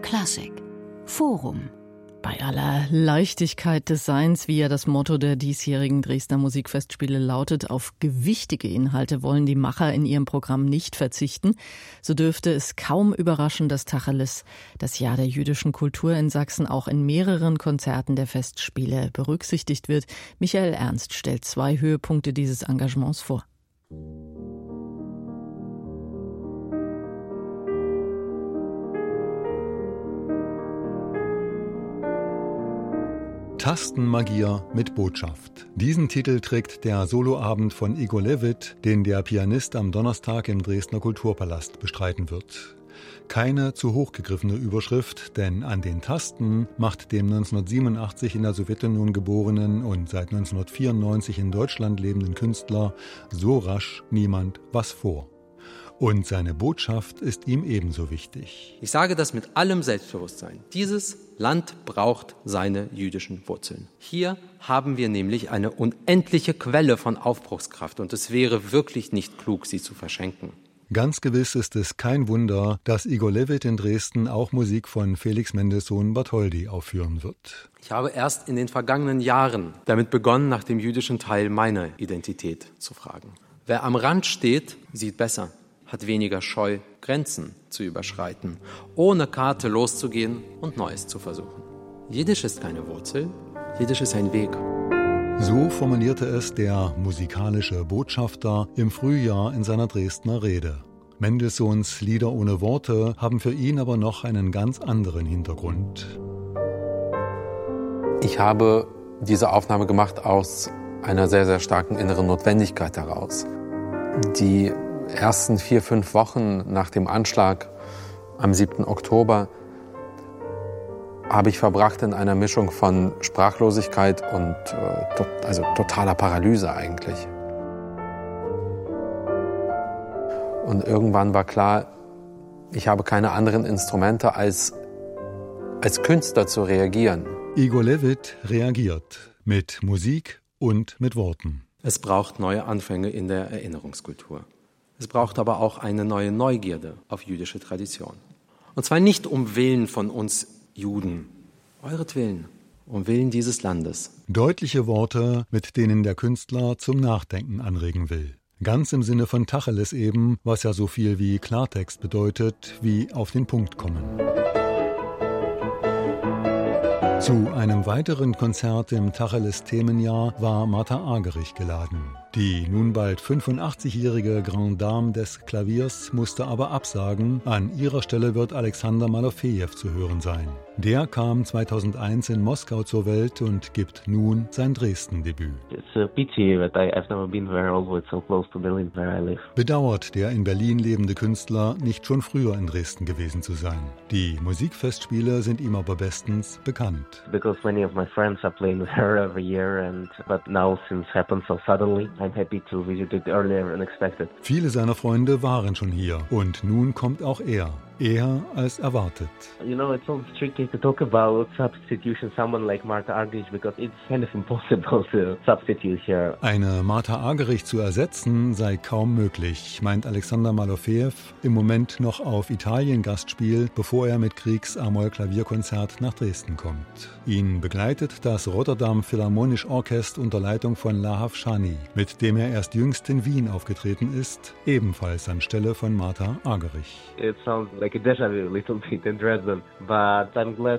Classic. Forum. Bei aller Leichtigkeit des Seins, wie ja das Motto der diesjährigen Dresdner Musikfestspiele lautet, auf gewichtige Inhalte wollen die Macher in ihrem Programm nicht verzichten. So dürfte es kaum überraschen, dass Tacheles, das Jahr der jüdischen Kultur in Sachsen, auch in mehreren Konzerten der Festspiele berücksichtigt wird. Michael Ernst stellt 2 Höhepunkte dieses Engagements vor. Tastenmagier mit Botschaft. Diesen Titel trägt der Soloabend von Igor Levit, den der Pianist am Donnerstag im Dresdner Kulturpalast bestreiten wird. Keine zu hoch gegriffene Überschrift, denn an den Tasten macht dem 1987 in der Sowjetunion geborenen und seit 1994 in Deutschland lebenden Künstler so rasch niemand was vor. Und seine Botschaft ist ihm ebenso wichtig. Ich sage das mit allem Selbstbewusstsein. Dieses Land braucht seine jüdischen Wurzeln. Hier haben wir nämlich eine unendliche Quelle von Aufbruchskraft und es wäre wirklich nicht klug, sie zu verschenken. Ganz gewiss ist es kein Wunder, dass Igor Levit in Dresden auch Musik von Felix Mendelssohn Bartholdy aufführen wird. Ich habe erst in den vergangenen Jahren damit begonnen, nach dem jüdischen Teil meiner Identität zu fragen. Wer am Rand steht, sieht besser, hat weniger Scheu, Grenzen zu überschreiten, ohne Karte loszugehen und Neues zu versuchen. Jiddisch ist keine Wurzel, Jiddisch ist ein Weg. So formulierte es der musikalische Botschafter im Frühjahr in seiner Dresdner Rede. Mendelssohns Lieder ohne Worte haben für ihn aber noch einen ganz anderen Hintergrund. Ich habe diese Aufnahme gemacht aus einer sehr, sehr starken inneren Notwendigkeit heraus. Die ersten 4-5 Wochen nach dem Anschlag am 7. Oktober habe ich verbracht in einer Mischung von Sprachlosigkeit und totaler Paralyse eigentlich. Und irgendwann war klar, ich habe keine anderen Instrumente als Künstler zu reagieren. Igor Levit reagiert mit Musik und mit Worten. Es braucht neue Anfänge in der Erinnerungskultur. Es braucht aber auch eine neue Neugierde auf jüdische Tradition. Und zwar nicht um Willen von uns Juden, euretwillen, um Willen dieses Landes. Deutliche Worte, mit denen der Künstler zum Nachdenken anregen will. Ganz im Sinne von Tacheles eben, was ja so viel wie Klartext bedeutet, wie auf den Punkt kommen. Zu einem weiteren Konzert im Tacheles-Themenjahr war Martha Argerich geladen. Die nun bald 85-jährige Grande Dame des Klaviers musste aber absagen. An ihrer Stelle wird Alexander Malofejew zu hören sein. Der kam 2001 in Moskau zur Welt und gibt nun sein Dresden-Debüt. Bedauert der in Berlin lebende Künstler, nicht schon früher in Dresden gewesen zu sein. Die Musikfestspiele sind ihm aber bestens bekannt. Because many of my friends are playing there every year, but now since it happened so suddenly, I'm happy to visit it earlier than expected. Viele seiner Freunde waren schon hier und nun kommt auch er. Eher als erwartet. You know, it's always tricky to talk about substitution, someone like Martha Argerich, because it's kind of impossible to substitute here. Eine Martha Argerich zu ersetzen sei kaum möglich, meint Alexander Malofejew, im Moment noch auf Italien Gastspiel, bevor er mit Kriegs-Amol-Klavierkonzert nach Dresden kommt. Ihn begleitet das Rotterdam Philharmonisch Orchester unter Leitung von Lahav Shani, mit dem er erst jüngst in Wien aufgetreten ist, ebenfalls anstelle von Martha Argerich. It sounds like a déjà vu a little bit in Dresden, but I'm glad